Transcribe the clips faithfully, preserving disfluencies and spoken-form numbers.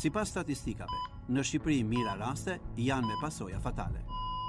Sipas statistikave, në Shqipëri mira raste janë me pasoja fatale.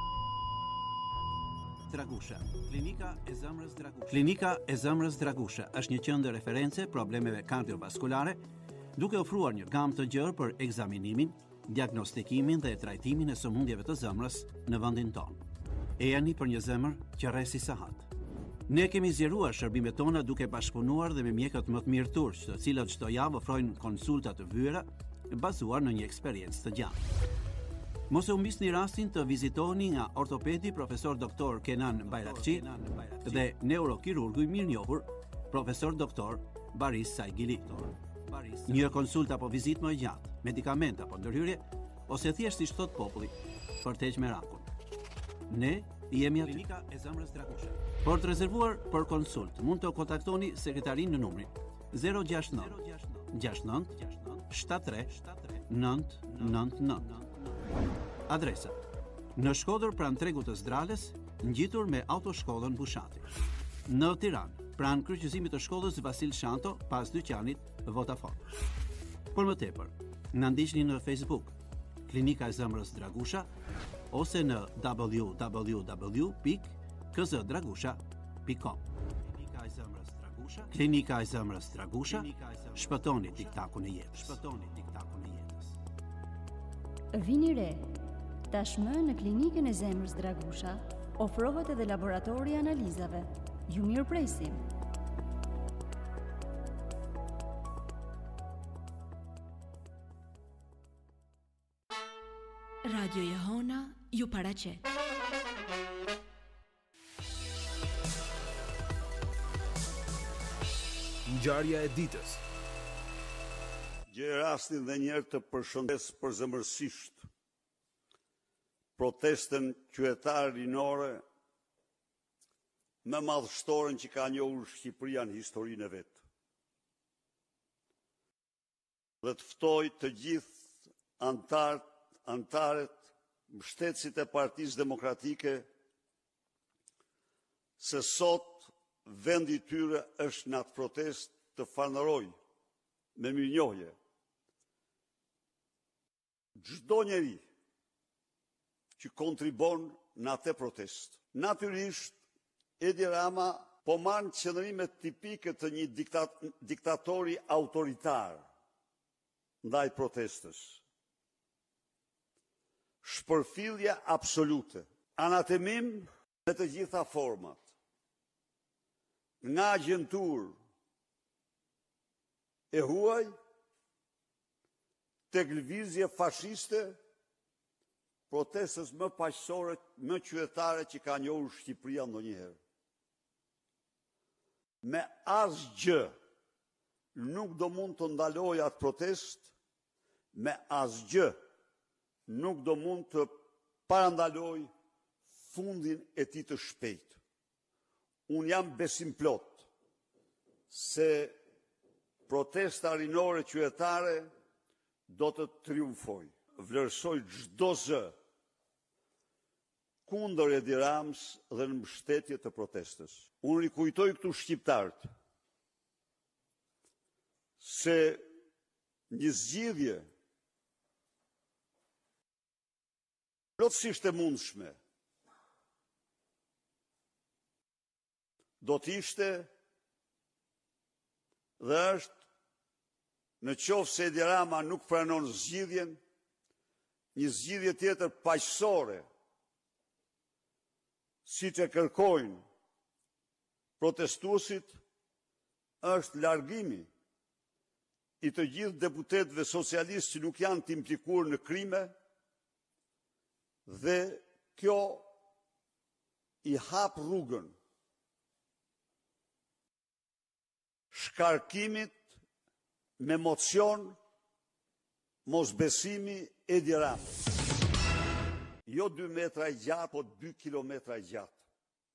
Dragusha. Klinika e zemrës Dragusha. Klinika e zemrës Dragusha është një qendër reference problemeve kardiovaskulare, duke ofruar një gamë të gjerë për ekzaminimin, diagnostikimin dhe trajtimin e sëmundjeve të zemrës në vendin tonë. Ejani për një zemër që rresi sahat. Ne kemi zgjeruar shërbimet tona duke bashkëpunuar dhe me mjekët më të mirë turq, të cilët çdo javë ofrojnë konsulta të vyera bazuar në një eksperiencë të gjatë. Mos e humbisni rastin të vizitoni nga ortopedi profesor doktor Kenan Bayrakçi dhe neurokirurgu i mirënjohur profesor doktor Baris Saigili. Një konsultë apo vizitë më e gjatë, medikament apo ndërhyrje, ose thjesht si thot populli, për të heqë merakun. Ne jemi aty. Klinika e zemrës Dragusha. Por të rezervuar për konsult, mund të kontaktoni sekretarin në numrin zero gjasht nëntë gjasht nëntë shtatëdhjetë tre nëntë nëntë nëntë. Adresa: në Shkodër pranë tregut të Zdrales, ngjitur me autoshkollën Bushati. Në Tiranë, pranë kryqëzimit të shkollës Vasil Shanto, pas dyqanit Vodafone. Por më tepër, na ndiqni në Facebook, Klinika e zemrës Dragusha, ose në w w w pikë k z dragusha pikë com. Klinika e zemrës Dragusha. Klinika e zemrës Dragusha. Shpëtoni tiktakun e jetës. Shpëtoni tiktakun e jetës. Vini re. Tashmë në Klinikën e zemrës Dragusha ofrohet edhe laboratori i analizave. Ju mirëpresim. Radio Jehona ju paraqet. Ngjarja e ditës. Gjej rastin dhe njerë të përshëndes përzemërsisht protestën qytetare rinore më madhështoren që ka njohur Shqipëria në historinë e vet. Dhe të ftoj të gjithë antarët, antarët, mbështetësit e Partisë Demokratike se sot vendi i tyre është në atë protestë të fanoroj me mirënjohje çdo njeri që kontribon në atë protestë. Natyrisht, Edi Rama po marrë qëndrimet tipike të një diktat, diktatori autoritar ndaj protestës. Shpërfillje absolute, anatemim në të gjitha format, nga agjentur e huaj, tek lëvizje fashiste, protestës më paqësore, më qytetare që ka njohur Shqipëria ndonjëherë. Me asgjë nuk do mund të ndaloj atë protestë, me asgjë nuk do mund të parandaloj fundin e tij të shpejtë. Unë jam besim plot se protesta rinore qytetare do të triumfoj. Vlerësoj çdo zë kundër Edi Ramës dhe në mbështetje të protestës. Unë rikujtoj këtu shqiptarët se një zgjidhje plotësisht e mundshme do të ishte dhe është, në qoftë se Edi Rama nuk pranon zgjidhjen, një zgjidhje tjetër paqësore, siç e kërkojnë protestuesit, është largimi i të gjithë deputetëve socialistë që nuk janë të implikuar në krime, dhe kjo i hap rrugën shkarkimit me mocion mosbesimi Edi Ramës. Jo dy metra i gjatë, po dy kilometra i gjatë.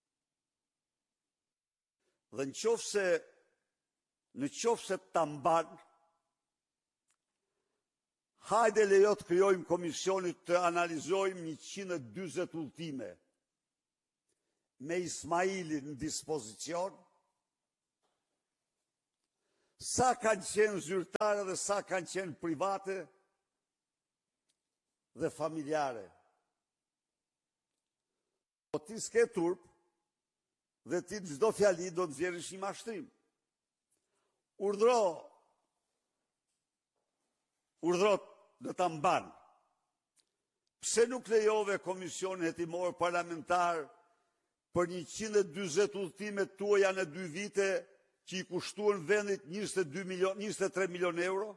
Dhe në qoftë se, në qoftë se ta mban, hajde lejo të krijojmë komisionit të analizojmë njëqind e dyzet udhëtime me Ismailin në dispozicion, sa kanë qenë zyrtare dhe sa kanë qenë private, dhe familjare. Po ti s'ke turp dhe ti çdo fjali do të nxjerrësh një mashtrim. Urdhro, urdhro dhe ta mban. Pse nuk lejove Komisionin Hetimor Parlamentar për njëqind e dyzet udhëtimet tuaja në dy vite që i kushtuan vendit njëzet e dy milion, njëzet e tre milion euro?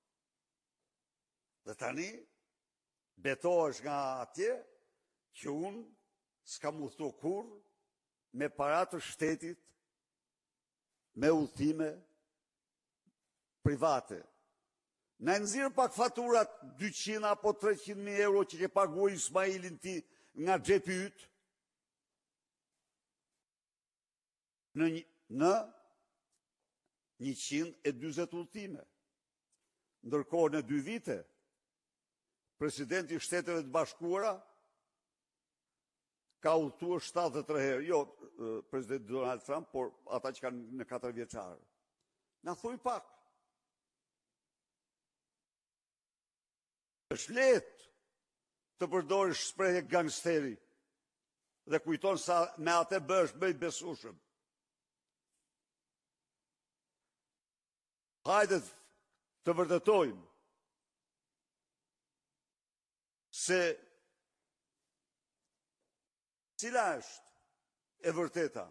Dhe tani, betohesh nga atje që unë s'kam udhëtu kur me parat të shtetit, me udhëtime private. Në nëzirë pak faturat dyqind apo treqind mijë euro që ke paguar Ismailin ti nga xhepi yt në, një, në njëqind e dyzet udhëtime. Ndërkohë në dy vite, presidenti i Shteteve të Bashkuara ka udhëtuar shtatëdhjetë e tre herë, jo presidenti Donald Trump, por ata që kanë në katër vjeçar. Na thuj pak. Është lehtë të përdorish shprehje gangsteri dhe kujton sa me atë bësh më i besueshëm. Hajde të vërtetojmë se cila është e vërteta.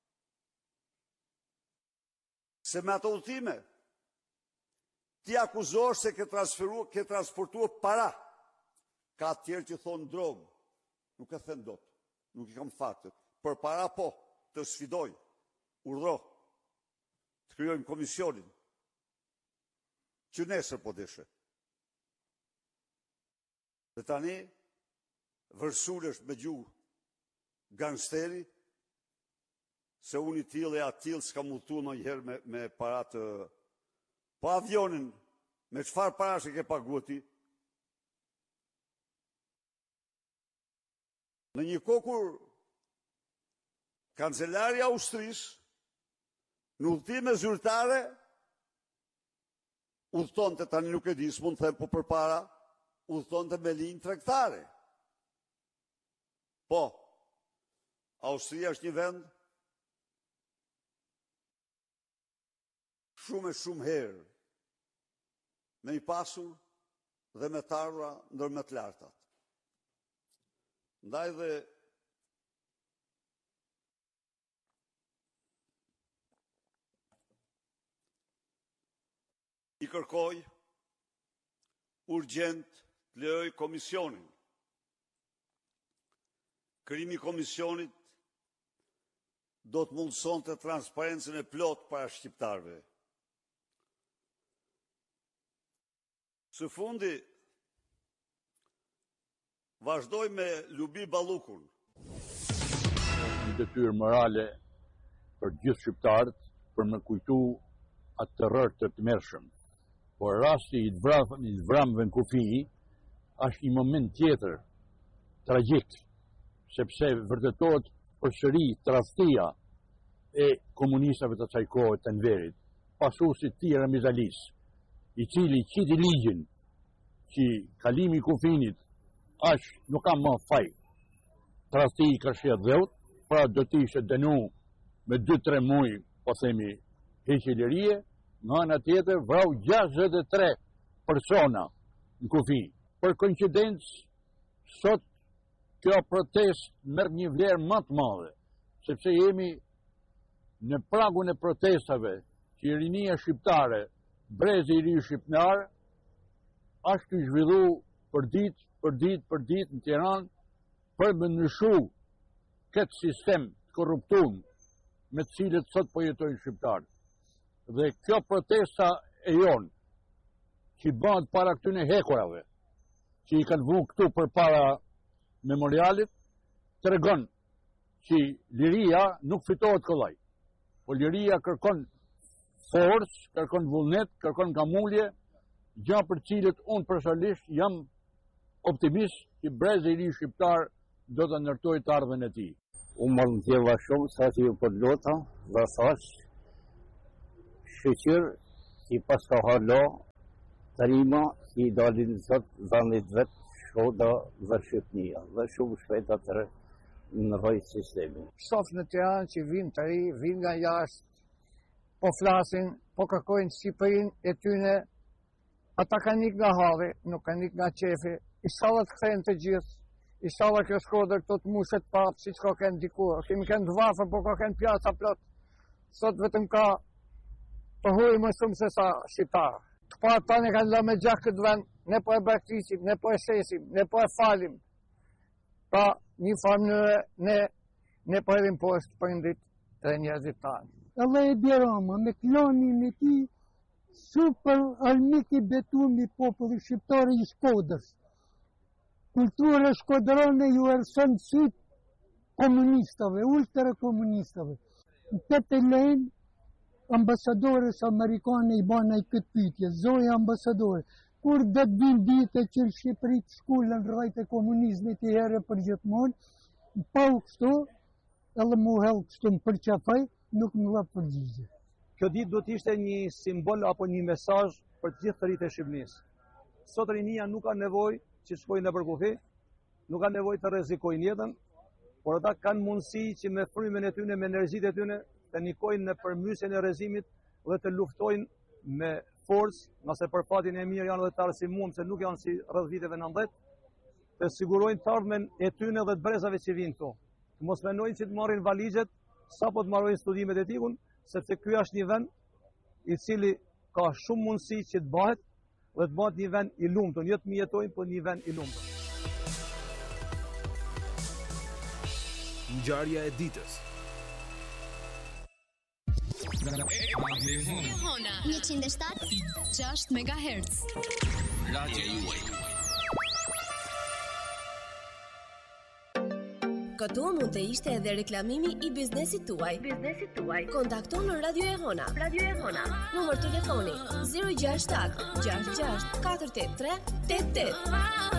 Se me ato udhëtime ti akuzosh se ke transferuar, ke transportuar para. Ka tjerë që thonë drogë. Nuk e thënë dot. Nuk i kam faktët. Për para po, të sfidoj. Urdhro. Të krijojmë komisionin. Që nesër po deshe. Dhe tani, vërsulesh me gjuhë gangsteri, se unë i tillë e atil s'ka udhëtuar ndonjëherë me, me para të. Po avionin, me çfarë parash e ke paguar ti? Në një kohë kur kancelari i Austrisë në udhëtime zyrtare udhëtonte, tani nuk e di, s'mund të them, po përpara udhëtonte me linjë tregtare. Po, Austria është një vend shumë e shumë herë me i pasur dhe me të ardhura ndër më të lartat. Ndaj dhe i kërkoj urgjent të lejoj komisionin. Krijimi i komisionit do të mundësonte transparencën e plot para shqiptarëve. Së fundi, vazhdoj me Lubi Ballukun. Një detyrë morale për gjithë shqiptarët për me kujtu atë terror të tmerrshëm. Por rasti i të vramëve në kufi është një moment tjetër tragjik, sepse vërtetohet përsëri tradhtia e komunistëve të asaj kohe të Enverit, pasuesit të tjerë Mizalis, i cili qiti ligjin që kalimi i kufinit është nuk ka më faj. Tradhti i ka shjet dheut, pra do të ishte dënu me dy tre muaj, po themi, heqëllerie, nga ana tjetër vrau gjashtëdhjetë e tre persona në kufi. Për koincidencë, sot kjo protest merr një vlerë më të madhe, sepse jemi në pragun e protestave që rinia shqiptare, brezi i ri shqiptar, është të zhvillu për ditë, për ditë, për ditë në Tiranë, për me ndryshu këtë sistem të korruptuar me të cilët sot po jetojnë shqiptarët. Dhe kjo protesta e jonë, që bëhet para këtyne hekurave, që i kanë vënë këtu për para memorialit, të regon që liria nuk fitohet këllaj. Po liria kërkon forcë, kërkon vullnet, kërkon kamulje, gjë për cilët unë personalisht jam optimist që brezi i ri shqiptar do të ndërtoj të ardhmen e tij. Unë më ndjeva shumë sa që ju përlota dhe thash shqyqyr si pas ka halo të rima që i dalin zot dhanit vetë Shkoda dhe Shqipnia dhe shumë shpejt atër në rrojtë sistemi. Shof në Tiranë që vinë të ri, vinë nga jashtë, po flasin, po kërkojnë Shqipërinë e tyne, ata kanë nik nga halli, nuk kanë nik nga qefi, inshallah të kthehen të gjithë, inshallah kjo Shkodër këto të mushet papë, si që ka kënë dikur, kemi kënë të vafën, po ka kënë pjasa plot, sot vetëm ka të huj më shumë se sa shqiptarë. Të pa ta ne kanë lë me gjak këtë vend, ne po e braktisim, ne po e shesim, ne po e falim. Pa një farë mënyre, ne, ne po edhim poshtë prindrit dhe njerëzit tanë. Edhe e Birama, me klanin e ti, super armik i betumi populli shqiptare i Shkodrës. Kultura shkodrone ju erësën sytë komunistave, ultra komunistave. Në petë e lejnë, ambasadores amerikane i bana i këtë pytje, zoja ambasadore, kur dhe të vinë dite që në Shqipëri të shkullën rrajt e komunizmit i herë për gjithmonë, pa u kështu, edhe mu hellë kështu më përqafaj, nuk më la përgjigje. Kjo ditë do t'ishte një simbol apo një mesazh për të gjithë të rritë e Shqipërisë. Sot rinia nuk ka nevojë që shkojnë në përkufi, nuk ka nevojë të rrezikojnë jetën, por ata kanë mundësi që me frymën e tyre, me energjitë e tyre, të nikojnë në përmysjen e rrezimit dhe të luftojnë me forcë, nëse për fatin e mirë janë dhe të arsimum, se nuk janë si rreth viteve nëntëdhjetë, të sigurojnë të ardhmen e tyre dhe të brezave që vinë këtu. Të mos mendojnë që të marrin valixhet, sapo të marrojnë studimet e tikun, sepse ky është një vend i cili ka shumë mundësi që të bëhet dhe të bëhet një vend i lumtur, jo të mi jetojnë, por një vend i lumtur. Ngjarja e ditës. njëqind e shtatë e gjashtë megahertz. Radio juaj. Këtu mund të ishte edhe reklamimi i biznesit tuaj. Biznesit tuaj. Kontakto në Radio Ehona. Radio Ehona. Numër telefoni zero gjasht shtat gjasht gjasht katër tetë tre tetë tetë.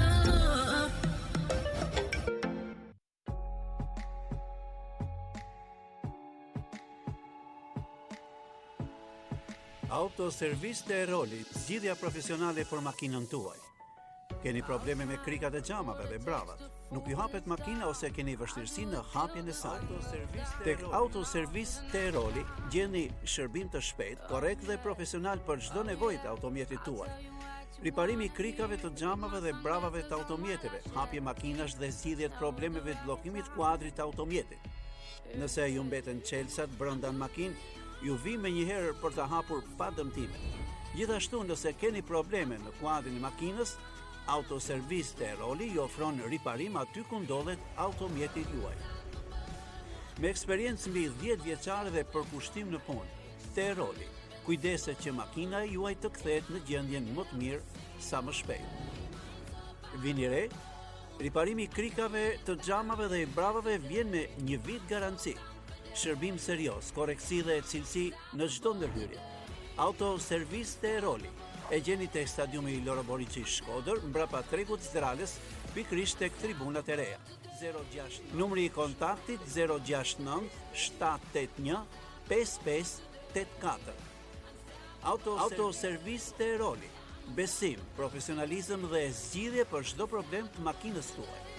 Autoservis të Eroli, zgjidhja profesionale për makinën tuaj. Keni probleme me krikat e xhamave dhe bravat, nuk ju hapet makina ose keni vështirësi në hapjen e saj. Tek Autoservis të Eroli gjeni shërbim të shpejt, korrekt dhe profesional për çdo nevojë të automjetit tuaj. Riparimi i krikave të xhamave dhe bravave të automjeteve, hapje makinash dhe zgjidhje të problemeve të bllokimit kuadrit të automjetit. Nëse ju mbeten çelësat brenda në makinë, ju vi me njëherë për të hapur pa dëmtime. Gjithashtu, nëse keni probleme në kuadrin e makinës, Autoservis të Eroli ju ofron riparim aty ku ndodhet automjeti juaj. Me eksperiencë mbi dhjetë vjeçare dhe përkushtim në punë, të Eroli, kujdeset që makina juaj të kthehet në gjendjen më të mirë sa më shpejt. Vini re, riparimi i krikave të xhamave dhe i bravave vjen me një vit garanci. Shërbim serioz, koreksi dhe cilësi në çdo ndërhyrje. Autoservis të Eroli. E gjeni tek stadiumi Loro Boriçi Shkodër, mbrapa tregut Zdrales, pikërisht tek tribunat e reja. Numri i kontaktit zero gjasht nëntë shtat tetë një pesë pesë tetë katër. Autoservis të Eroli. Besim, profesionalizëm dhe zgjidhje për çdo problem të makinës tuaj.